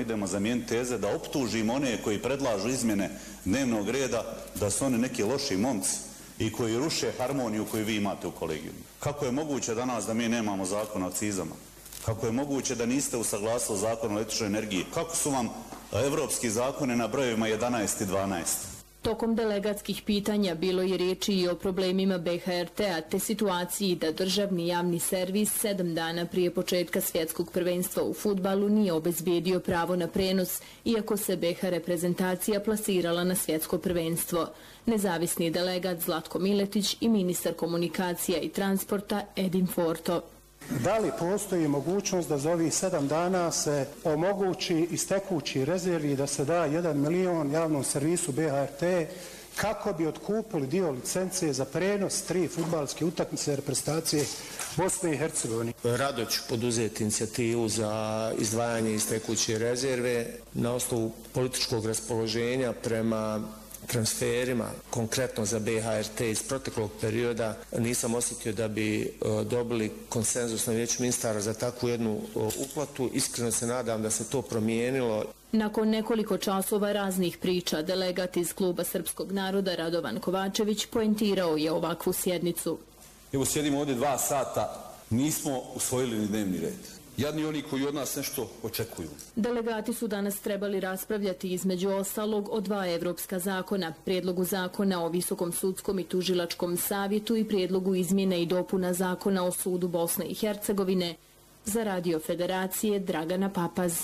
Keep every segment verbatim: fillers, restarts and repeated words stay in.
idemo zamijeniti teze, da optužimo one koji predlažu izmjene dnevnog reda da su oni neki loši momci i koji ruše harmoniju koju vi imate u kolegiju. Kako je moguće danas da mi nemamo zakon o akcizama? Kako je moguće da niste usaglasili zakon o električnoj energiji? Kako su vam evropski zakone na brojevima jedanaest i dvanaest? Tokom delegatskih pitanja bilo je riječi i o problemima B H R T-a te situaciji da državni javni servis sedam dana prije početka svjetskog prvenstva u fudbalu nije obezbijedio pravo na prenos, iako se B H reprezentacija plasirala na svjetsko prvenstvo. Nezavisni delegat Zlatko Miletić i ministar komunikacija i transporta Edin Forto. Da li postoji mogućnost da za ovih sedam dana se omogući iz tekući rezervi da se da jedan milion javnom servisu B H R T kako bi otkupili dio licence za prenos tri fudbalske utakmice reprezentacije Bosne i Hercegovine? Rado ću poduzeti inicijativu za izdvajanje iz tekuće rezerve na osnovu političkog raspoloženja prema transferima, konkretno za B H R T iz proteklog perioda. Nisam osjetio da bi dobili konsenzus na vijeću ministara za takvu jednu uplatu. Iskreno se nadam da se to promijenilo. Nakon nekoliko časova raznih priča, delegat iz Kluba srpskog naroda Radovan Kovačević poentirao je ovakvu sjednicu. Evo sjedimo ovdje dva sata, nismo usvojili ni dnevni red. Jadni oni koji od nas nešto očekuju. Delegati su danas trebali raspravljati između ostalog o dva evropska zakona, prijedlogu zakona o Visokom sudskom i tužilačkom savjetu i prijedlogu izmjene i dopuna zakona o sudu Bosne i Hercegovine. Za Radio Federacije Dragana Papaz.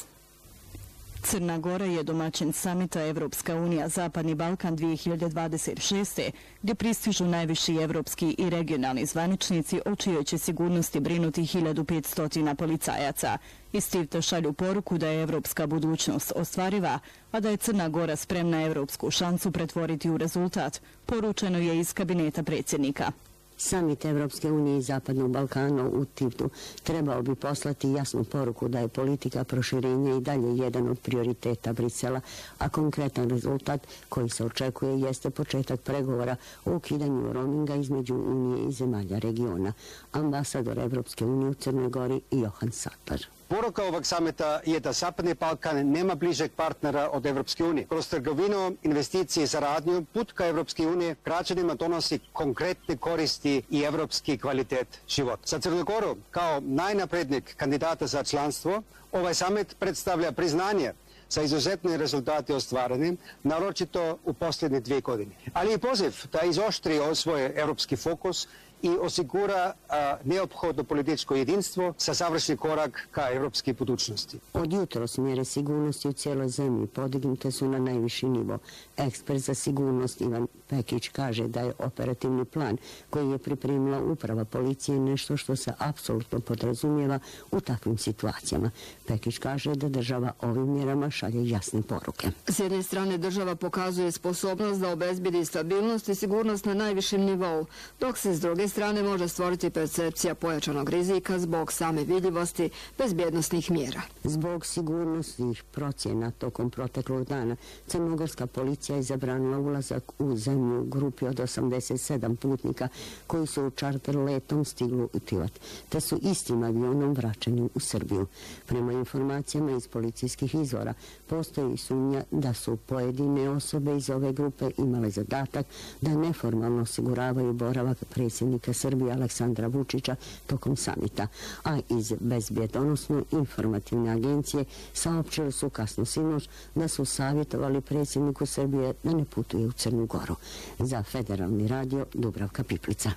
Crna Gora je domaćin samita Evropska unija Zapadni Balkan dvije hiljade dvadeset šeste. gdje pristižu najviši evropski i regionalni zvaničnici o čijoj će sigurnosti brinuti hiljadu petsto policajaca. Iz Tivta šalju poruku da je evropska budućnost ostvariva, a da je Crna Gora spremna evropsku šansu pretvoriti u rezultat, poručeno je iz kabineta predsjednika. Samit Evropske unije i Zapadnog Balkana u Tivtu trebao bi poslati jasnu poruku da je politika proširenja i dalje jedan od prioriteta Brisela, a konkretan rezultat koji se očekuje jeste početak pregovora o ukidanju roaminga između Unije i zemalja regiona. Ambasador Evropske unije u Crnoj Gori Johan Sapar. Poruka ovog samita je da Zapadni Balkan nema bližeg partnera od Evropske unije. Kroz trgovinu, investicije i saradnju, put ka Evropske unije građanima donosi konkretne koristi i evropski kvalitet života. Za Crnu Goru, kao najnaprednijeg kandidata za članstvo, ovaj samit predstavlja priznanje za izuzetne rezultate ostvarene, naročito u posljednje dvije godine. Ali i poziv da izoštri svoj evropski fokus i osigura a, neophodno političko jedinstvo sa završni korak ka evropski budućnosti. Od jutros mjere sigurnosti u cijeloj zemlji podignute su na najviši nivo. Ekspert za sigurnost Ivan Pekić kaže da je operativni plan koji je pripremila uprava policije nešto što se apsolutno podrazumijeva u takvim situacijama. Pekić kaže da država ovim mjerama šalje jasne poruke. S jedne strane država pokazuje sposobnost da obezbedi stabilnost i sigurnost na najvišem nivou, dok se s druge strane može stvoriti percepcija pojačanog rizika zbog same vidljivosti bezbjednosnih mjera. Zbog sigurnosnih procjena tokom proteklog dana crnogorska policija je zabranila ulazak u zemlju grupi od osamdeset sedam putnika koji su u čarter letom stigli u Tivat, te su istim avionom vraćeni u Srbiju. Prema informacijama iz policijskih izvora postoji sumnja da su pojedine osobe iz ove grupe imale zadatak da neformalno osiguravaju boravak predsjednika Srbije Aleksandra Vučića tokom samita, a iz bezbjedonosno informativne agencije saopćili su kasno sinoć da su savjetovali predsjedniku Srbije da ne putuje u Crnu Goru. Za Federalni radio Dubravka Piplica.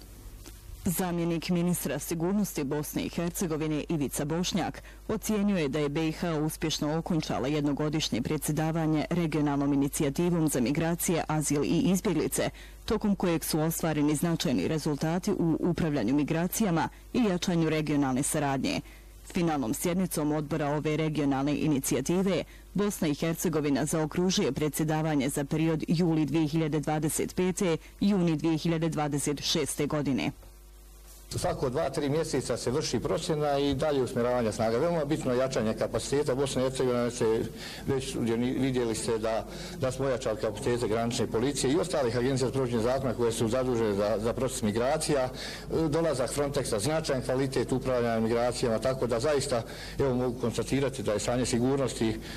Zamjenik ministra sigurnosti Bosne i Hercegovine Ivica Bošnjak ocijenio je da je B i H uspješno okončala jednogodišnje predsjedavanje regionalnom inicijativom za migracije, azil i izbjeglice, tokom kojeg su ostvareni značajni rezultati u upravljanju migracijama i jačanju regionalne saradnje. Finalnom sjednicom odbora ove regionalne inicijative Bosna i Hercegovina zaokružuje predsjedavanje za period juli dvije hiljade dvadeset pete – juni dvije hiljade dvadeset šeste. godine. Svako dva, tri mjeseca se vrši procjena i dalje usmjeravanja snaga. Veoma bitno jačanje kapaciteta. Bosna i Hercegovina se već vidjeli ste da, da smo ojačali kapacitete granične policije i ostalih agencija za provođenje zakona koje su zadužene za, za proces migracija. Dolazak Frontexa, značajan kvalitet upravljanja migracijama, tako da zaista evo mogu konstatirati da je stanje sigurnosti